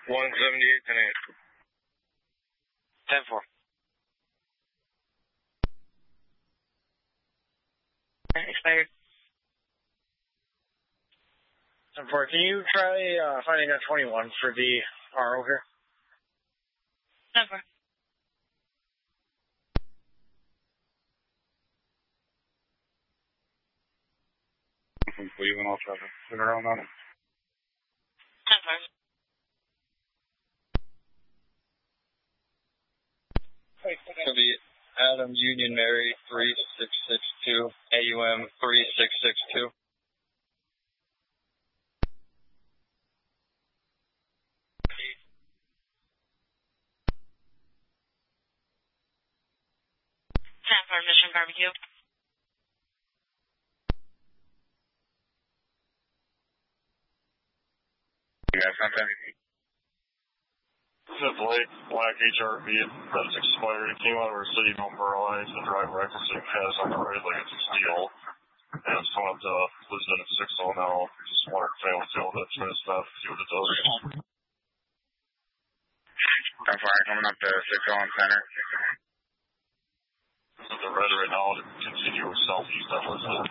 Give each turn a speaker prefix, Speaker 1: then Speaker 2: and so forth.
Speaker 1: 178, 10-8.
Speaker 2: 10-4.
Speaker 3: Expired.
Speaker 4: 10-4, can you try finding a 21 for the RO here?
Speaker 3: 10-4.
Speaker 1: From Cleveland, I'll try to figure out on it.
Speaker 3: 10-4.
Speaker 1: It's going to be Adam Union Mary 3662, AUM 3662.
Speaker 3: Mission Barbecue.
Speaker 1: You got something?
Speaker 5: This is Blake, Black HRV, that's expired. It came out of our city number line. The driver record has on the right like it's a steel. And it's coming up to Lisbon at 6-0 now. Just wanted to fail that try to stop, see what it does.
Speaker 1: 10-4, coming up to 6-0 on center.
Speaker 5: This is the red right now to continue southeast on Lisbon.